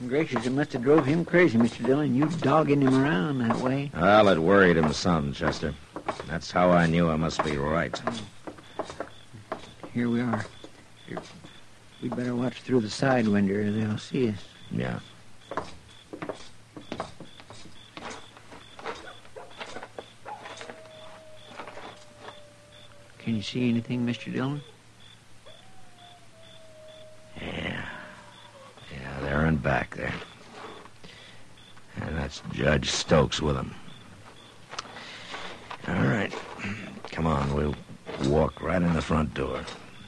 Gracious, it must have drove him crazy, Mr. Dillon. You dogging him around that way. Well, it worried him some, Chester. That's how I knew I must be right. Here we are. We'd better watch through the side window or they'll see us. Yeah. Can you see anything, Mr. Dillon? Yeah, they're in back there. And that's Judge Stokes with them. All right. Come on, we'll walk right in the front door.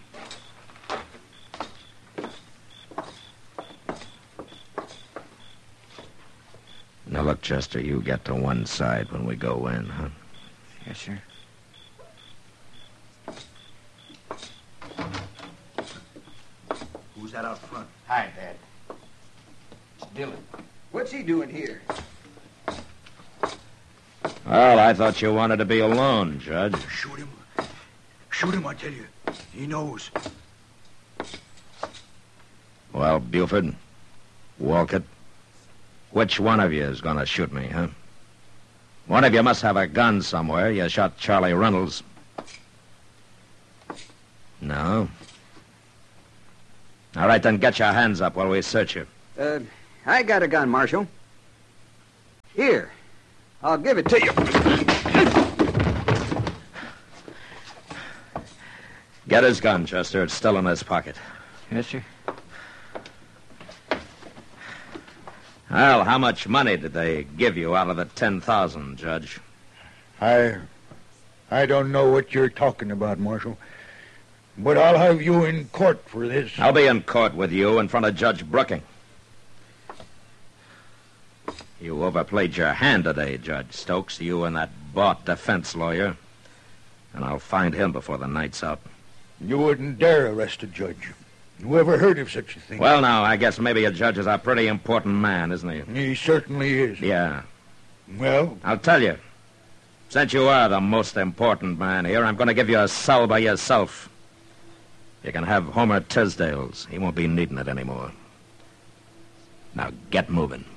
Now, look, Chester, you get to one side when we go in, huh? Yes, sir. Who's that out front? Hi, Dad. It's Dillon. What's he doing here? Well, I thought you wanted to be alone, Judge. Shoot him. Shoot him, I tell you. He knows. Well, Buford, Walcott, which one of you is going to shoot me, huh? One of you must have a gun somewhere. You shot Charlie Reynolds. No? All right, then get your hands up while we search you. I got a gun, Marshal. Here. I'll give it to you. Get his gun, Chester. It's still in his pocket. Yes, sir. Well, how much money did they give you out of the 10,000, Judge? I don't know what you're talking about, Marshal. But I'll have you in court for this. I'll be in court with you in front of Judge Brooking. You overplayed your hand today, Judge Stokes, you and that bought defense lawyer. And I'll find him before the night's out. You wouldn't dare arrest a judge. Who ever heard of such a thing? Well, now, I guess maybe a judge is a pretty important man, isn't he? He certainly is. Yeah. Well? I'll tell you. Since you are the most important man here, I'm going to give you a cell by yourself. You can have Homer Tisdale's. He won't be needing it anymore. Now, get moving.